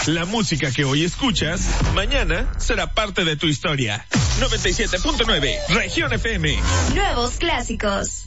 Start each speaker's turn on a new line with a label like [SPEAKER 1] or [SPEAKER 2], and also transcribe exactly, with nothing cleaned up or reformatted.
[SPEAKER 1] La música que hoy escuchas, mañana será parte de tu historia. noventa y siete punto nueve, Región F M.
[SPEAKER 2] Nuevos clásicos.